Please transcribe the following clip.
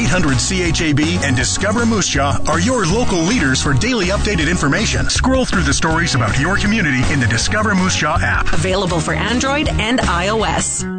1-800-CHAB and Discover Moose Jaw are your local leaders for daily updated information. Scroll through the stories about your community in the Discover Moose Jaw app. Available for Android and iOS.